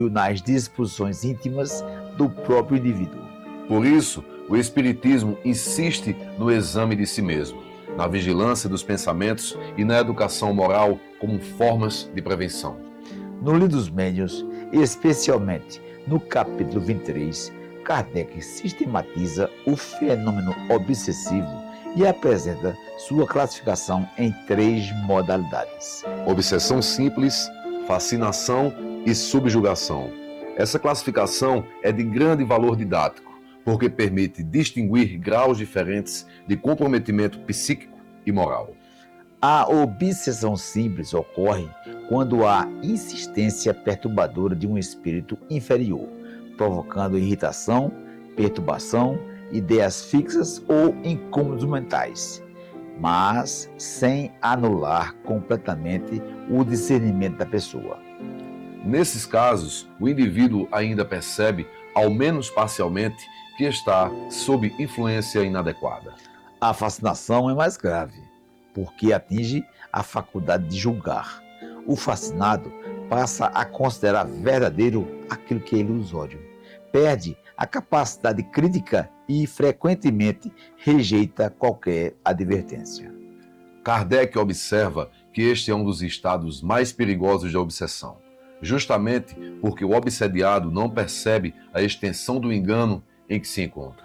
nas disposições íntimas do próprio indivíduo. Por isso, o Espiritismo insiste no exame de si mesmo, na vigilância dos pensamentos e na educação moral como formas de prevenção. No Livro dos Médiuns, especialmente no capítulo 23, Kardec sistematiza o fenômeno obsessivo e apresenta sua classificação em 3 modalidades: obsessão simples, fascinação e subjugação. Essa classificação é de grande valor didático, porque permite distinguir graus diferentes de comprometimento psíquico e moral. A obsessão simples ocorre quando há insistência perturbadora de um espírito inferior, provocando irritação, perturbação, ideias fixas ou incômodos mentais, mas sem anular completamente o discernimento da pessoa. Nesses casos, o indivíduo ainda percebe, ao menos parcialmente, que está sob influência inadequada. A fascinação é mais grave, porque atinge a faculdade de julgar. O fascinado passa a considerar verdadeiro aquilo que é ilusório, perde a capacidade crítica e frequentemente rejeita qualquer advertência. Kardec observa que este é um dos estados mais perigosos de obsessão, justamente porque o obsediado não percebe a extensão do engano em que se encontra.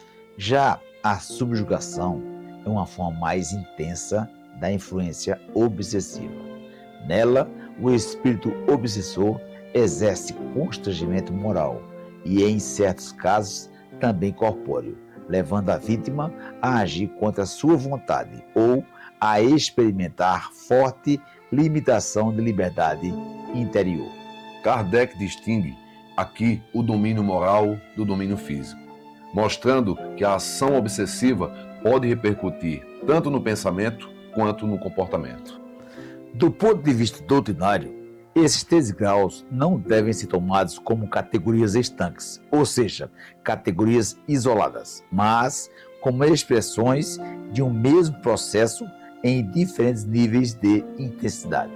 Já a subjugação é uma forma mais intensa da influência obsessiva. Nela, o espírito obsessor exerce constrangimento moral e, em certos casos, também corpóreo, levando a vítima a agir contra sua vontade ou a experimentar forte limitação de liberdade interior. Kardec distingue aqui o domínio moral do domínio físico, mostrando que a ação obsessiva pode repercutir tanto no pensamento quanto no comportamento. Do ponto de vista doutrinário, esses 3 graus não devem ser tomados como categorias estanques, ou seja, categorias isoladas, mas como expressões de um mesmo processo em diferentes níveis de intensidade.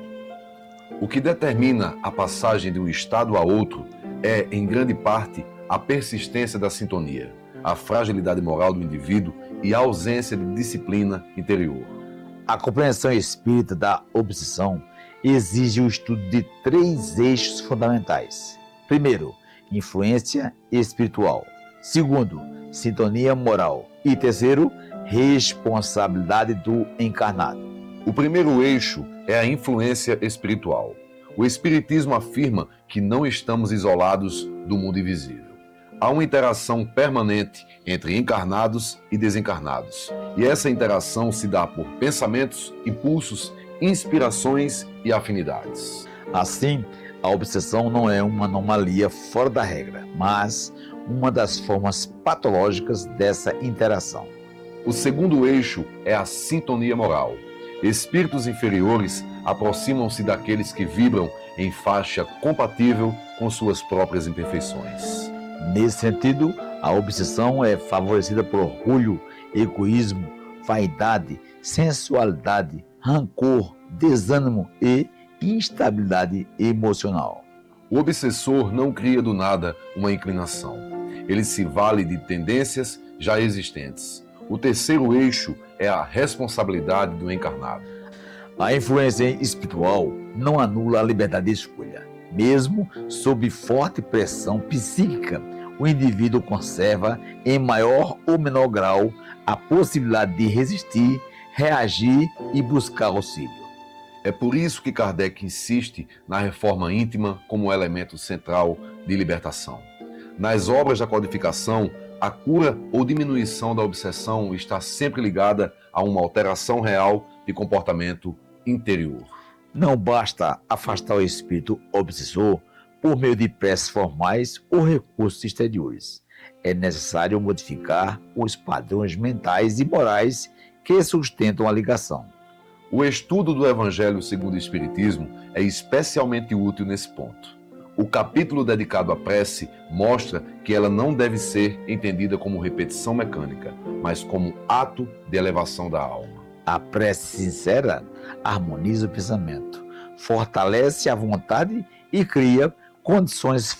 O que determina a passagem de um estado a outro é, em grande parte, a persistência da sintonia, a fragilidade moral do indivíduo e a ausência de disciplina interior. A compreensão espírita da obsessão exige o estudo de 3 eixos fundamentais. Primeiro, influência espiritual. Segundo, sintonia moral. E terceiro, responsabilidade do encarnado. O primeiro eixo é a influência espiritual. O Espiritismo afirma que não estamos isolados do mundo invisível. Há uma interação permanente entre encarnados e desencarnados. E essa interação se dá por pensamentos, impulsos, inspirações e afinidades. Assim, a obsessão não é uma anomalia fora da regra, mas uma das formas patológicas dessa interação. O segundo eixo é a sintonia moral. Espíritos inferiores aproximam-se daqueles que vibram em faixa compatível com suas próprias imperfeições. Nesse sentido, a obsessão é favorecida por orgulho, egoísmo, vaidade, sensualidade, rancor, desânimo e instabilidade emocional. O obsessor não cria do nada uma inclinação. Ele se vale de tendências já existentes. O terceiro eixo é a responsabilidade do encarnado. A influência espiritual não anula a liberdade de escolha. Mesmo sob forte pressão psíquica, o indivíduo conserva, em maior ou menor grau, a possibilidade de resistir, reagir e buscar auxílio. É por isso que Kardec insiste na reforma íntima como elemento central de libertação. Nas obras da codificação, a cura ou diminuição da obsessão está sempre ligada a uma alteração real de comportamento interior. Não basta afastar o espírito obsessor por meio de preces formais ou recursos exteriores. É necessário modificar os padrões mentais e morais que sustentam a ligação. O estudo do Evangelho segundo o Espiritismo é especialmente útil nesse ponto. O capítulo dedicado à prece mostra que ela não deve ser entendida como repetição mecânica, mas como ato de elevação da alma. A prece sincera harmoniza o pensamento, fortalece a vontade e cria condições